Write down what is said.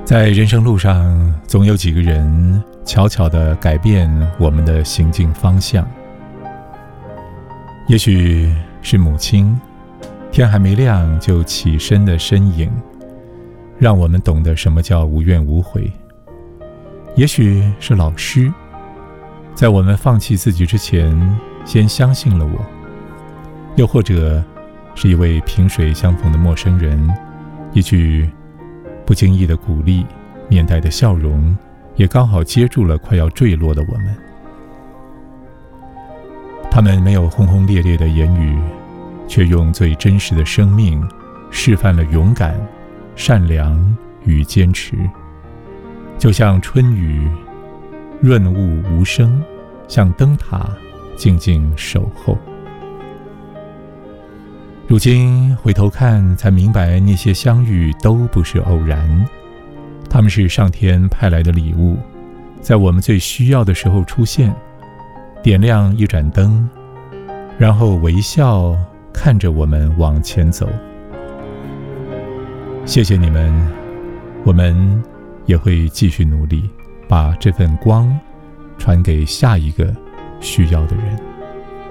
在人生路上，总有几个人悄悄地改变我们的行进方向。也许是母亲，天还没亮就起身的身影，让我们懂得什么叫无怨无悔。也许是老师，在我们放弃自己之前，先相信了我。又或者是一位萍水相逢的陌生人，一句不经意的鼓励，面带的笑容，也刚好接住了快要坠落的我们。他们没有轰轰烈烈的言语，却用最真实的生命示范了勇敢、善良与坚持。就像春雨，润物无声，像灯塔静静守候。如今回头看，才明白那些相遇都不是偶然，他们是上天派来的礼物，在我们最需要的时候出现，点亮一盏灯，然后微笑看着我们往前走。谢谢你们，我们也会继续努力，把这份光传给下一个需要的人。